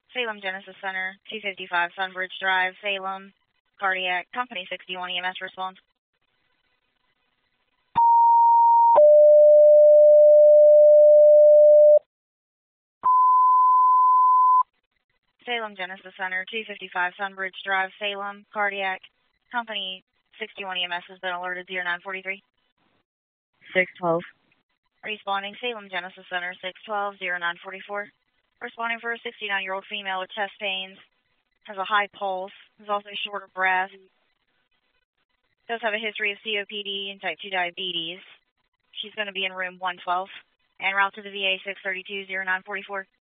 Salem Genesis Center, 255 Sunbridge Drive, Salem. Cardiac, Company 61 EMS response. Salem Genesis Center, 255 Sunbridge Drive, Salem. Cardiac, Company 61 EMS has been alerted 0943. 612. Responding Salem Genesis Center, 612 0944. Responding for a 69-year-old female with chest pains. Has a high pulse. Is also short of breath. Does have a history of COPD and type 2 diabetes. She's going to be in room 112. En route to the VA 632 0944.